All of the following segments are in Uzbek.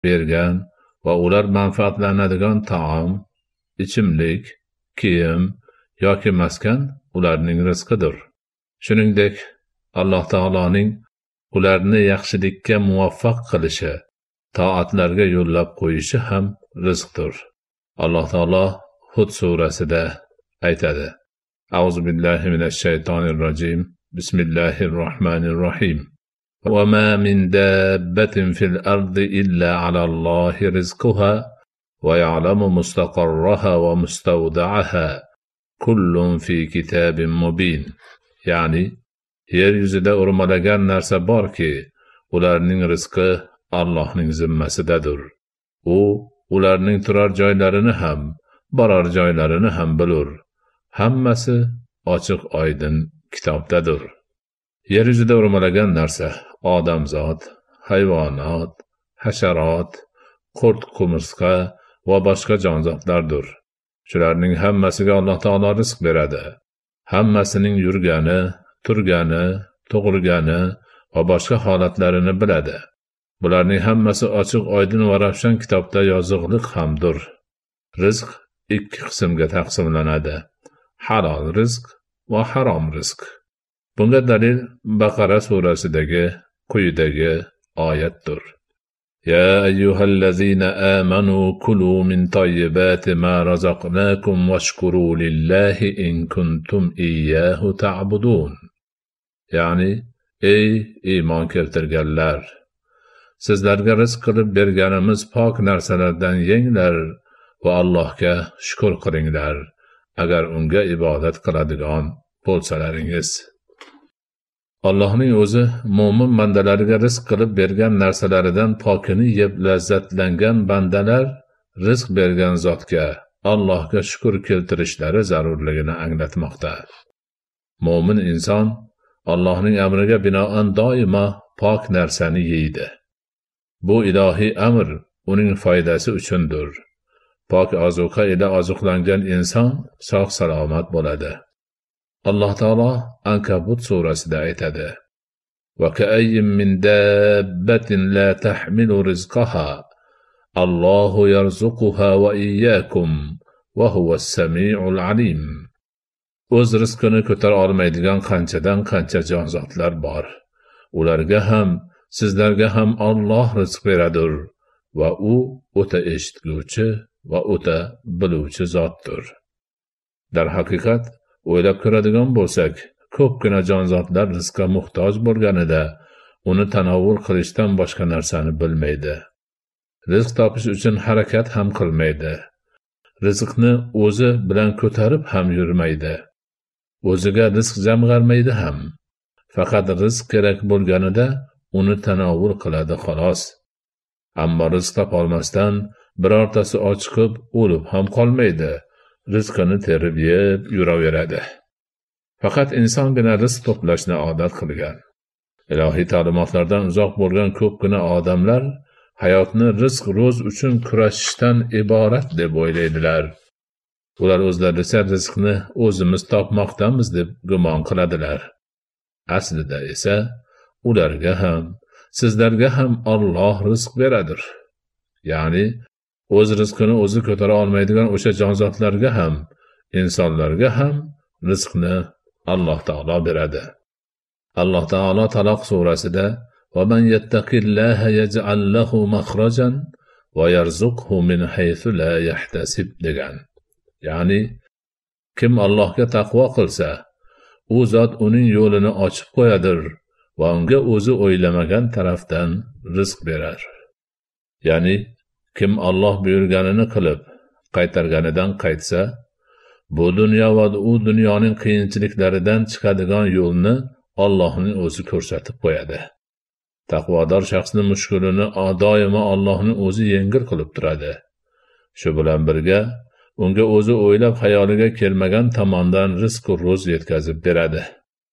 bergan va ular manfaatlanadigan taom, ichimlik, kiyim yoki maskan ularning rizqidir. Shuningdek, Alloh taoloning ularni yaxshilikka muvaffaq qilishi, toatlarga yo'llab qo'yishi ham rizqdir. Alloh taolo Hud surasida aytadi: A'udzu billahi minash shaytonir rojim. Bismillahir rohmanir rohim. Wa ma min dabbatin fil ardi illa 'alallohi rizquha va ya'lamu mustaqarraha va mustawda'aha. Kullun fi kitabin mubin. Ya'ni yer yuzida o'rmalagan narsa borki, ularning rizqi Allohning zimmasidadir. U ularning turar joylarini ham, borar joylarini ham bilur. Hammasi ochiq oydin kitobdadir. Yer yuzida o'rmalagan narsa odamzod, hayvonot, hasharot, qurt-qumursqa va boshqa jonzotlardir. Shularning hammasiga Alloh taolo rizq beradi. Hammasining yurgani, turgani, tug'ilgani va boshqa holatlarini biladi. Bularning hammasi ochiq oydin va ravshan kitobda yoziqliq hamdir. Rizq ikki qismga taqsimlanadi: halol rizq va harom rizq. Bunga dalil Baqara surasidagi quyidagi oyatdir. Ya ayyuhallazina amanu kulu min tayyibati ma razaqnakum washkuru lillahi in kuntum iyyahu ta'budun. Ya'ni ey iymon keltirganlar, sizlarga rizq qilib berganimiz pok narsalardan yenglar va Allohga shukr qilinglar, agar unga ibodat qiladigan bo'lsalaringiz. Allohning o'zi mo'min bandalariga rizq qilib bergan narsalaridan pokini yeb lazzatlangan bandalar rizq bergan zotga, Allohga shukr keltirishlari zarurligini anglatmoqda. Mo'min inson Allohning amriga binoan doimo pok narsani yeydi. Bu ilohiy amr uning foydasi uchundir. Pok ozuqa ila oziqlangan inson sog' salomat bo'ladi. Alloh taolo Ankabut surasida aytadi: "Va ka'ayyin min dabbatin la tahmilu rizqaha, Allohu yarzuquha va iyyakum va huwas-sami'ul alim." O'z rizqini ko'tara olmaydigan qancha jonzotlar bor. Ularga ham, sizlarga ham Alloh rizq beradir va u o'ta eshitguvchi va o'ta biluvchi zotdir. Dar haqiqat o'ylab ko'radigan bo'lsak, ko'pgina jonzotlar rizqqa muhtoj bo'lganida uni tanovvul qilishdan boshqa narsani bilmaydi. Rizq topish uchun harakat ham qilmaydi. Rizqni o'zi bilan ko'tarib ham yurmaydi. O'ziga rizq jamg'armaydi ham. Faqat rizq kerak bo'lganida uni tanovvul qiladi xolos. Ammo rizq topolmasdan birortasi ochiqib o'lib ham qolmaydi. Rizqini terib yeb yuraveradi. Faqat insongina rizq to'plashni odat qilgan. Ilohiy ta'limotlardan uzoq bo'lgan ko'pgina odamlar hayotni rizq ro'z uchun kurashishdan iborat deb o'ylaydilar. Ular o'zlaricha rizqni o'zimiz topmoqdamiz deb gumon qiladilar. Aslida esa ularga ham, sizlarga ham Alloh rizq beradir. Ya'ni o'z rizqini o'zi ko'tara olmaydigan o'sha jonzotlarga ham, insonlarga ham rizqni Alloh taolo beradi. Alloh taolo Taloq surasida: "Va man yattaqillaha yaj'al lahu makhrajan va yarzuqhu min haythu la yahtasib" degan. Ya'ni kim Allohga taqvo qilsa, u zot uning yo'lini ochib qo'yadir va unga o'zi o'ylamagan tarafdan rizq berar. Ya'ni kim Alloh buyurganini qilib, qaytarganidan qaytsa, bu dunyo va u dunyoning qiyinchiliklaridan chiqadigan yo'lni Allohning o'zi ko'rsatib qo'yadi. Taqvodor shaxsning mushkulini doimo Allohning o'zi yengil qilib turadi. Shu bilan birga unga o'zi o'ylab xayoliga kelmagan tomondan rizq ro'z yetkazib beradi.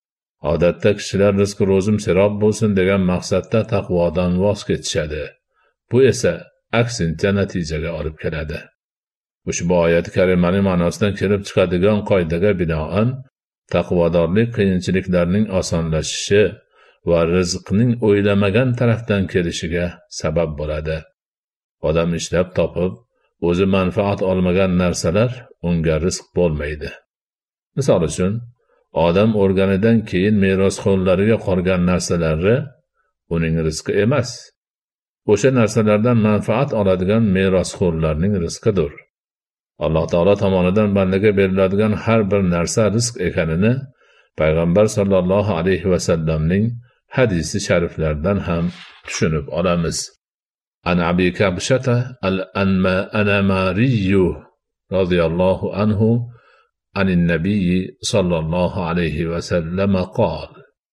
Odatda kishilar rizq ro'zim serob bo'lsin degan maqsadda taqvodan voz kechishadi. Bu esa aksincha natijaga olib keladi. Ushbu oyat karimaning ma'nosidan kelib chiqadigan qoidaga binoan taqvodorlik qiyinchiliklarning osonlashishi va rizqning o'ylamagan tarafdan kelishiga sabab bo'ladi. Odam ishlab topib, o'zi manfaat olmagan narsalar unga rizq bo'lmaydi. Misol uchun, odam o'lganidan keyin merosxo'rlariga qolgan narsalari uning rizqi emas. O'sha narsalardan manfaat oladigan merosxo'rlarning rizqidir. Alloh taolo tomonidan bandaga beriladigan har bir narsa rizq ekanini payg'ambar sollallohu alayhi vasallamning hadisi shariflaridan ham tushunib olamiz. An Abi Kabshata al-Anmari radhiyallohu anhu عن النبي صلى الله عليه وسلم قال: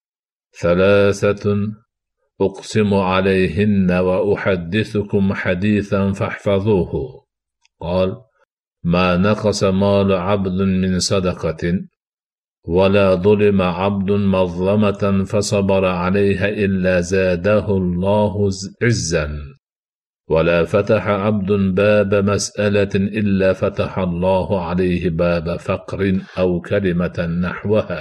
ثلاثة أقسم عليهن وأحدثكم حديثا فاحفظوه. قال: ما نقص مال عبد من صدقة، ولا ظلم عبد مظلمة فصبر عليها إلا زاده الله عزا، ولا فتح عبد باب مسألة إلا فتح الله عليه باب فقر أو كلمة نحوها.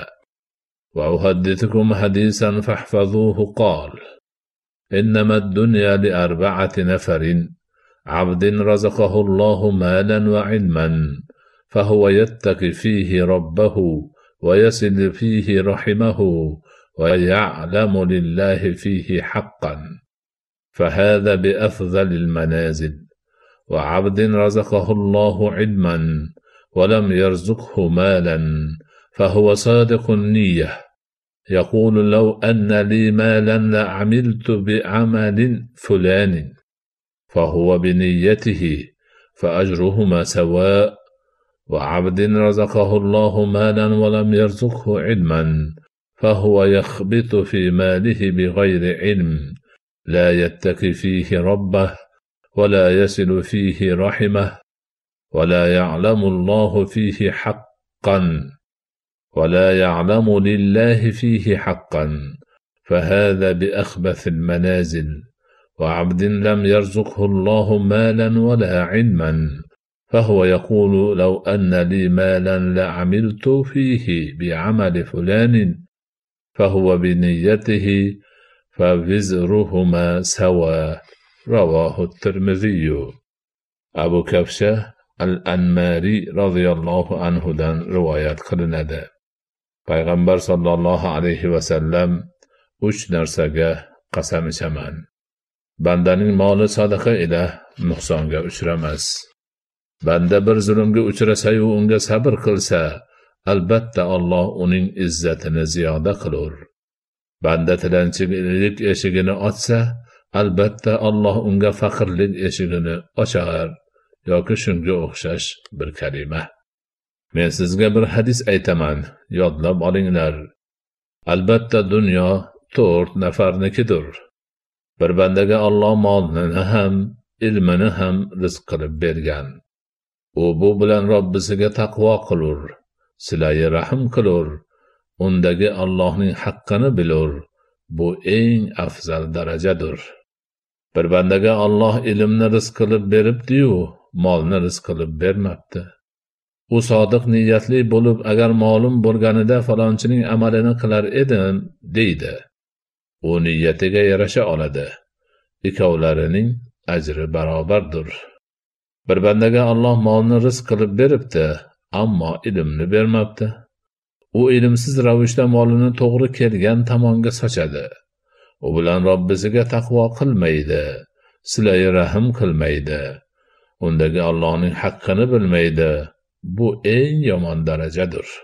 وأحدثكم حديثا فاحفظوه. قال: إنما الدنيا لأربعة نفر: عبد رزقه الله مالا وعلما، فهو يتقي فيه ربه ويصل فيه رحمه ويعلم لله فيه حقا، فهذا بأفضل المنازل. وعبد رزقه الله علما ولم يرزقه مالا، فهو صادق النية، يقول: لو أن لي مالا لعملت بعمل فلان، فهو بنيته فأجرهما سواء. وعبد رزقه الله مالا ولم يرزقه علما، فهو يخبط في ماله بغير علم، لا يتقي فيه ربه ولا يصل فيه رحمه، ولا يعلم الله فيه حقا، ولا يعلم لله فيه حقا، فهذا بأخبث المنازل. وعبد لم يرزقه الله مالا ولا علما، فهو يقول: لو أن لي مالا لعملت فيه بعمل فلان، فهو بنيته فوزرهما سوا. رواه الترمذي. Abu Kabsha al-Anmari radhiyallohu anhudan rivoyat qilinadi. Payg'ambar sollallohu alayhi vasallam 3 narsaga qasam ichaman. Bandaning moli sadaqa ila nuqsonga uchramas. Banda bir zulmga uchrasa-yu unga sabr qilsa, albatta Alloh uning izzatini ziyoda qilur. Banda tilanchilik eshigini ochsa, albatta Alloh unga faqirlik eshigini ochar. Yoki shunga o'xshash bir kalima. Men sizga bir hadis aytaman, yodlab olinglar. Albatta dunyo 4 nafarnikidir. Bir bandaga Alloh molini ham, ilmini ham rizq qilib bergan. U bu bilan Robbisiga taqvo qilur, silay rahim qilur, undagi Allohning haqqini bilur. Bu eng afzal darajadir. Bir bandaga Alloh ilmni rizq qilib beribdi-yu, molni rizq qilib bermabdi. U sodiq niyatli bo'lib, agar molim bo'lganida falonchining amalini qilar edim, deydi. U niyatiga yarasha oladi. Ikkovlarining ajri barobardir. Bir bandaga Alloh molni rizq qilib beribdi, ammo ilmni bermabdi. U ilmsiz ravishda molini to'g'ri kelgan tomonga sochadi. U bilan Robbisiga taqvo qilmaydi, silay rahim qilmaydi. Undagi Allohning haqqini bilmaydi. Bu eng yomon darajadir.